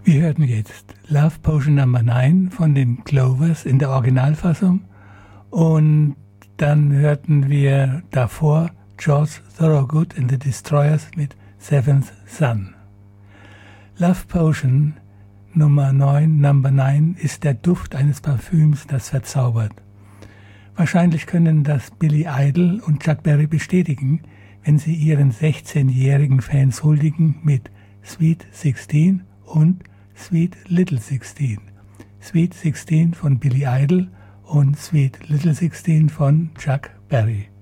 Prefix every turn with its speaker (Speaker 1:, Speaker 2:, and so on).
Speaker 1: Wir hörten jetzt Love Potion Number 9 von den Clovers in der Originalfassung und dann hörten wir davor George Thorogood and the Destroyers mit Seventh Son. Love Potion Nummer 9 ist der Duft eines Parfüms, das verzaubert. Wahrscheinlich können das Billy Idol und Chuck Berry bestätigen, wenn sie ihren 16-jährigen Fans huldigen mit Sweet 16 und Sweet Little 16. Sweet 16 von Billy Idol und Sweet Little 16 von Chuck Berry.